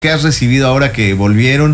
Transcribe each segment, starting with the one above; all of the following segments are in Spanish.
¿Qué has recibido ahora que volvieron?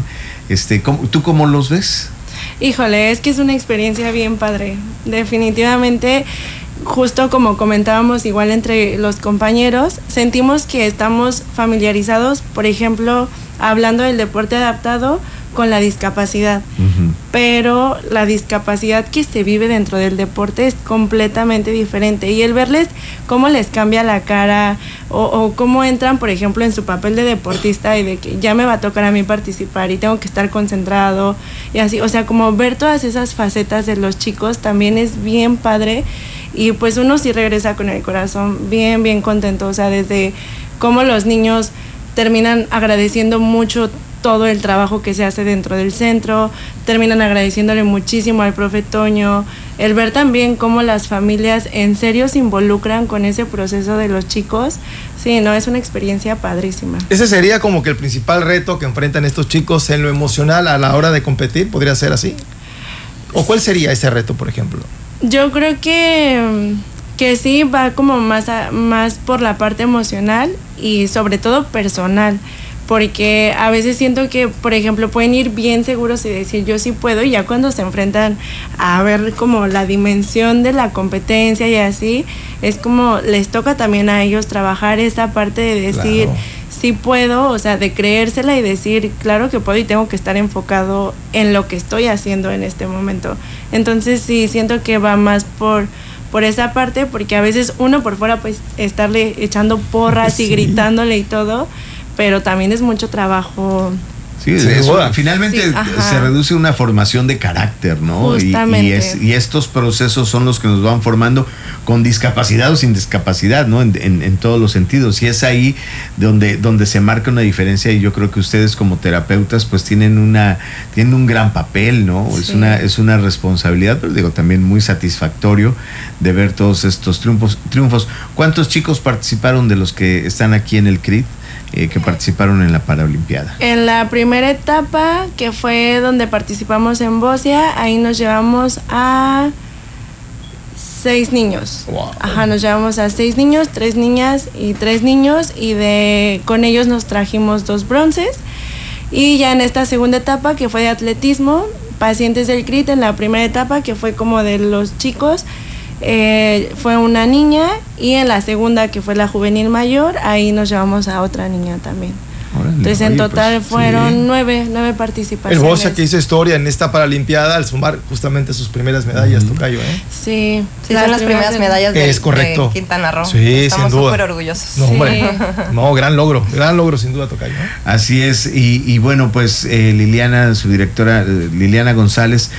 ¿Tú cómo los ves? Híjole, es que es una experiencia bien padre. Definitivamente, justo como comentábamos igual entre los compañeros, sentimos que estamos familiarizados, por ejemplo, hablando del deporte adaptado con la discapacidad. Uh-huh. Pero la discapacidad que se vive dentro del deporte es completamente diferente. Y el verles cómo les cambia la cara o cómo entran, por ejemplo, en su papel de deportista y de que ya me va a tocar a mí participar y tengo que estar concentrado y así. O sea, como ver todas esas facetas de los chicos también es bien padre. Y pues uno sí regresa con el corazón bien, bien contento. O sea, desde cómo los niños terminan agradeciendo mucho todo el trabajo que se hace dentro del centro, terminan agradeciéndole muchísimo al profe Toño, el ver también cómo las familias en serio se involucran con ese proceso de los chicos. Sí, no, es una experiencia padrísima. Ese sería como que el principal reto que enfrentan estos chicos en lo emocional a la hora de competir, ¿podría ser así? ¿O cuál sería ese reto, por ejemplo? Yo creo que sí va como más por la parte emocional y sobre todo personal, porque a veces siento que, por ejemplo, pueden ir bien seguros y decir yo sí puedo, y ya cuando se enfrentan a ver como la dimensión de la competencia y así, es como les toca también a ellos trabajar esa parte de decir claro, sí puedo, o sea, de creérsela y decir claro que puedo y tengo que estar enfocado en lo que estoy haciendo en este momento. Entonces sí, siento que va más por esa parte, porque a veces uno por fuera pues estarle echando porras sí, y gritándole y todo, pero también es mucho trabajo. Sí, finalmente sí, se reduce una formación de carácter, ¿no? Justamente. Y estos procesos son los que nos van formando con discapacidad o sin discapacidad, ¿no? En todos los sentidos. Y es ahí donde se marca una diferencia, y yo creo que ustedes como terapeutas pues tienen un gran papel, ¿no? Sí. Es una responsabilidad, pero digo, también muy satisfactorio de ver todos estos triunfos. ¿Cuántos chicos participaron de los que están aquí en el CRIT? Que participaron en la Paralimpiada. En la primera etapa, que fue donde participamos en Bocia, ahí nos llevamos a 6 niños. Wow. Nos llevamos a 6 niños, 3 niñas y 3 niños, y con ellos nos trajimos 2 bronces. Y ya en esta segunda etapa, que fue de atletismo, pacientes del CRIT, en la primera etapa, que fue como de los chicos, fue una niña, y en la segunda, que fue la juvenil mayor, ahí nos llevamos a otra niña también. Entonces en total pues, fueron sí. 9 participaciones. El Bocia que hizo historia en esta Paralimpiada al sumar justamente sus primeras medallas, tocayo, ¿eh? Sí, son las primeras medallas de Quintana Roo. Sí, estamos sin duda. Súper orgullosos. No, hombre, no, gran logro sin duda, tocayo, ¿eh? Así es, y bueno, pues Liliana, su directora, Liliana González,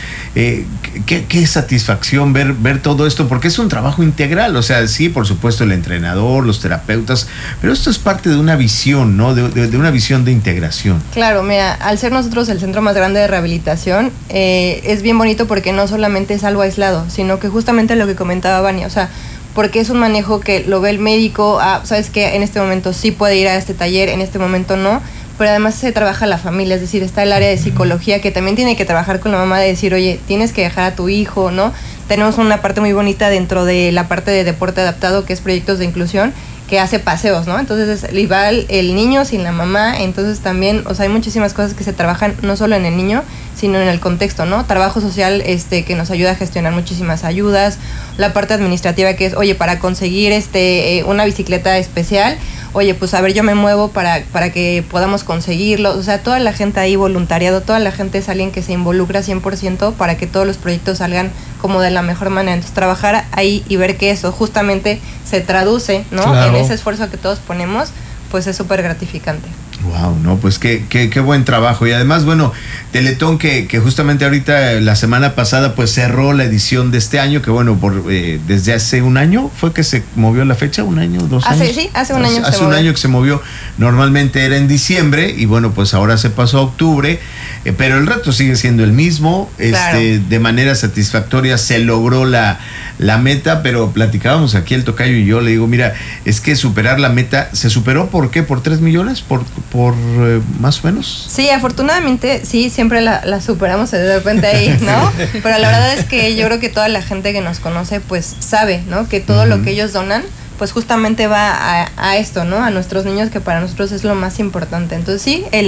qué satisfacción ver todo esto, porque es un trabajo integral, o sea, sí, por supuesto, el entrenador, los terapeutas, pero esto es parte de una visión, ¿no? De una visión de integración. Claro, mira, al ser nosotros el centro más grande de rehabilitación, es bien bonito porque no solamente es algo aislado, sino que justamente lo que comentaba Vania, o sea, porque es un manejo que lo ve el médico, sabes que en este momento sí puede ir a este taller, en este momento no, pero además se trabaja la familia, es decir, está el área de psicología que también tiene que trabajar con la mamá de decir, oye, tienes que dejar a tu hijo, ¿no? Tenemos una parte muy bonita dentro de la parte de deporte adaptado, que es proyectos de inclusión, que hace paseos, ¿no? Entonces va el niño sin la mamá, entonces también, o sea, hay muchísimas cosas que se trabajan no solo en el niño, sino en el contexto, ¿no? Trabajo social que nos ayuda a gestionar muchísimas ayudas, la parte administrativa que es, oye, para conseguir una bicicleta especial, oye, pues a ver, yo me muevo para que podamos conseguirlo, o sea, toda la gente ahí voluntariado, toda la gente es alguien que se involucra 100% para que todos los proyectos salgan como de la mejor manera. Entonces trabajar ahí y ver que eso justamente se traduce, ¿no? Claro. En ese esfuerzo que todos ponemos, pues es súper gratificante. Wow, no, pues qué buen trabajo. Y además, bueno, Teletón que justamente ahorita la semana pasada pues cerró la edición de este año, que bueno, desde hace un año fue que se movió la fecha, un año, 2 años. Sí, hace un año. Hace un año que se movió. Normalmente era en diciembre y bueno, pues ahora se pasó a octubre, pero el reto sigue siendo el mismo. Claro. De manera satisfactoria se logró la meta, pero platicábamos aquí el tocayo y yo, le digo, mira, es que superar la meta, ¿se superó por qué? ¿Por 3 millones? ¿Por más o menos? Sí, afortunadamente, sí, siempre la superamos de repente ahí, ¿no? Pero la verdad es que yo creo que toda la gente que nos conoce, pues sabe, ¿no? Que todo lo que ellos donan, pues justamente va a esto, ¿no? A nuestros niños, que para nosotros es lo más importante. Entonces sí,